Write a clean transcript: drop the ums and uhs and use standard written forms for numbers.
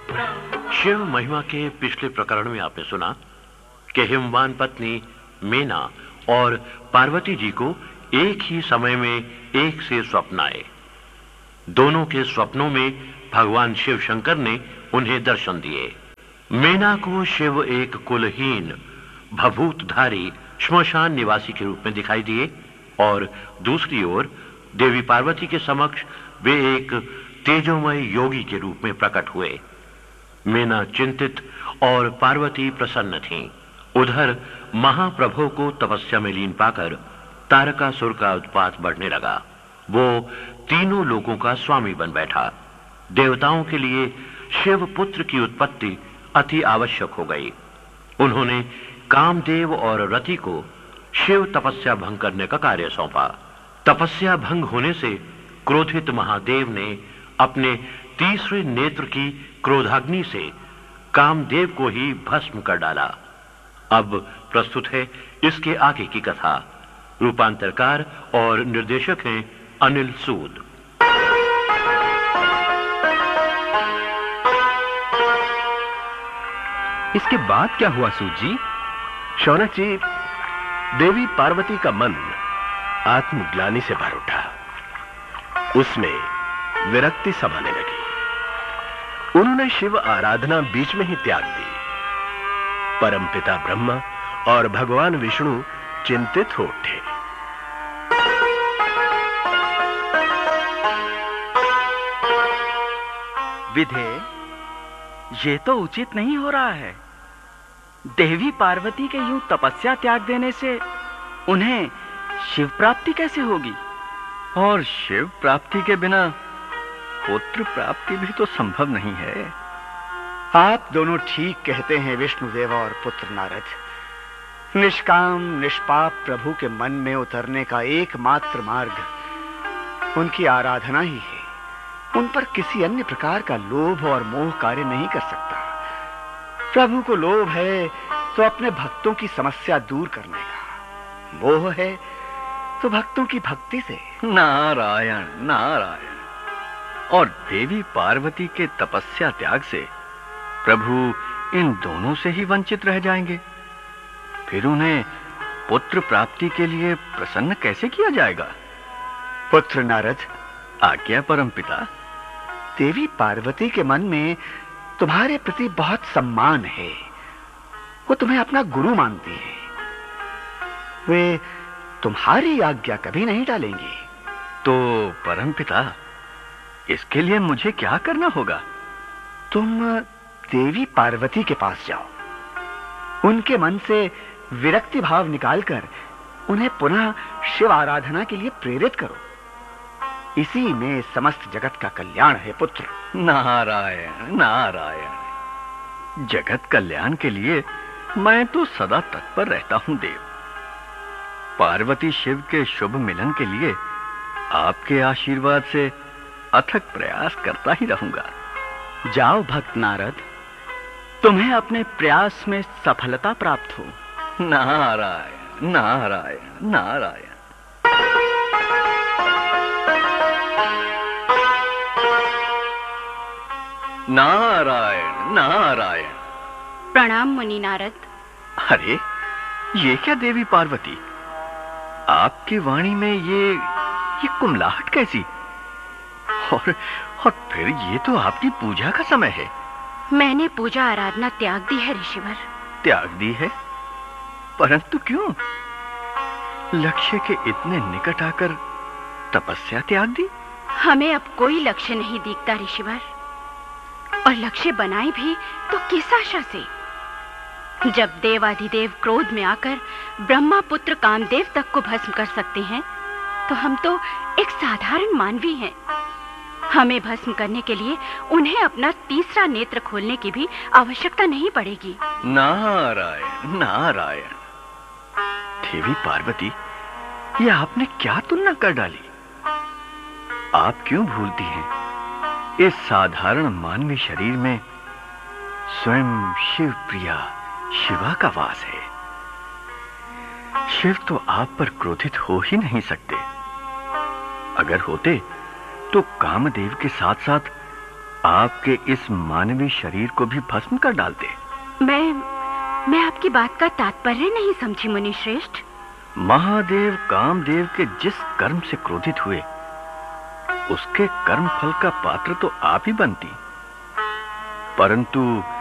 शिव महिमा के पिछले प्रकरण में आपने सुना कि हिमवान पत्नी मेना और पार्वती जी को एक ही समय में एक से स्वप्न आए। दोनों के स्वप्नों में भगवान शिव शंकर ने उन्हें दर्शन दिए। मेना को शिव एक कुलहीन भभूतधारी श्मशान निवासी के रूप में दिखाई दिए और दूसरी ओर देवी पार्वती के समक्ष वे एक तेजोमय योगी के रूप में प्रकट हुए। मेना चिंतित और पार्वती प्रसन्न थीं। उधर महाप्रभु को तपस्या में लीन पाकर तारकासुर का उत्पात बढ़ने लगा। वो तीनों लोगों का स्वामी बन बैठा। देवताओं के लिए शिव पुत्र की उत्पत्ति अति आवश्यक हो गई। उन्होंने कामदेव और रति को शिव तपस्या भंग करने का कार्य सौंपा। तपस्या भंग होने से क्रोधित महादेव ने अपने तीसरे नेत्र की क्रोधाग्नि से कामदेव को ही भस्म कर डाला। अब प्रस्तुत है इसके आगे की कथा। रूपांतरकार और निर्देशक हैं अनिल सूद। इसके बाद क्या हुआ सूद जी? शौनक जी, देवी पार्वती का मन आत्मग्लानि से भर उठा। उसमें विरक्ति समाने लगी। उन्होंने शिव आराधना बीच में ही त्याग दी। परमपिता ब्रह्मा और भगवान विष्णु चिंतित हो उठे। विधे, ये तो उचित नहीं हो रहा है। देवी पार्वती के यूं तपस्या त्याग देने से उन्हें शिव प्राप्ति कैसे होगी? और शिव प्राप्ति के बिना पुत्र प्राप्ति भी तो संभव नहीं है। आप दोनों ठीक कहते हैं विष्णुदेव और पुत्र नारद। निष्काम निष्पाप प्रभु के मन में उतरने का एकमात्र मार्ग उनकी आराधना ही है। उन पर किसी अन्य प्रकार का लोभ और मोह कार्य नहीं कर सकता। प्रभु को लोभ है तो अपने भक्तों की समस्या दूर करने का, मोह है तो भक्तों की भक्ति से। नारायण नारायण। और देवी पार्वती के तपस्या त्याग से प्रभु इन दोनों से ही वंचित रह जाएंगे। फिर उन्हें पुत्र प्राप्ति के लिए प्रसन्न कैसे किया जाएगा? पुत्र नारद, आज्ञा परमपिता। देवी पार्वती के मन में तुम्हारे प्रति बहुत सम्मान है। वो तुम्हें अपना गुरु मानती है। वे तुम्हारी आज्ञा कभी नहीं टालेंगी। तो परमपिता, इसके लिए मुझे क्या करना होगा? तुम देवी पार्वती के पास जाओ। उनके मन से विरक्ति भाव निकालकर उन्हें पुनः शिव आराधना के लिए प्रेरित करो। इसी में समस्त जगत का कल्याण है पुत्र। नारायण नारायण। जगत कल्याण के लिए मैं तो सदा तत्पर रहता हूं देव। पार्वती शिव के शुभ मिलन के लिए आपके आशीर्वाद से अथक प्रयास करता ही रहूंगा। जाओ भक्त नारद, तुम्हें अपने प्रयास में सफलता प्राप्त हो। नारायण नारायण नारायण। नारायण नारायण। प्रणाम मुनि नारद। अरे, ये क्या देवी पार्वती, आपकी वाणी में ये कुमलाहट कैसी? और फिर ये तो आपकी पूजा का समय है। मैंने पूजा आराधना त्याग दी है ऋषिवर। त्याग दी है? परंतु क्यों? लक्ष्य के इतने निकट आकर तपस्या त्याग दी? हमें अब कोई लक्ष्य नहीं दिखता ऋषिवर, और लक्ष्य बनाए भी तो किस आशा से? जब देवाधिदेव क्रोध में आकर ब्रह्मा पुत्र कामदेव तक को भस्म कर सकते हैं, तो हम तो एक साधारण मानवी हैं। हमें भस्म करने के लिए उन्हें अपना तीसरा नेत्र खोलने की भी आवश्यकता नहीं पड़ेगी। नारायण नारायण। देवी पार्वती, ये आपने क्या तुलना कर डाली? आप क्यों भूलती हैं इस साधारण मानवी शरीर में स्वयं शिव प्रिया शिवा का वास है। शिव तो आप पर क्रोधित हो ही नहीं सकते। अगर होते तो कामदेव के साथ साथ आपके इस मानवीय शरीर को भी भस्म कर डालते। मैं आपकी बात का तात्पर्य नहीं समझी मुनि श्रेष्ठ। महादेव कामदेव के जिस कर्म से क्रोधित हुए, उसके कर्म फल का पात्र तो आप ही बनती, परंतु